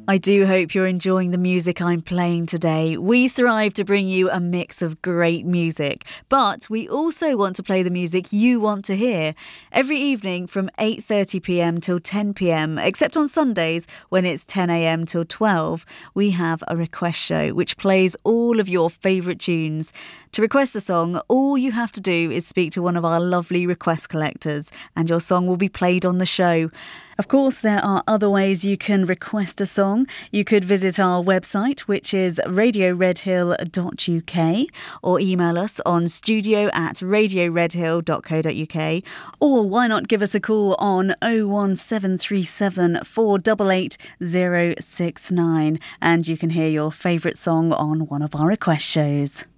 I do hope you're enjoying the music I'm playing today. We thrive to bring you a mix of great music, but we also want to play the music you want to hear. Every evening from 8:30pm till 10pm, except on Sundays when it's 10am till 12, we have a request show which plays all of your favourite tunes. To request a song, all you have to do is speak to one of our lovely request collectors and your song will be played on the show. Of course, there are other ways you can request a song. You could visit our website, which is radioredhill.uk, or email us on studio@radioredhill.co.uk, or why not give us a call on 01737 488 069, and you can hear your favourite song on one of our request shows.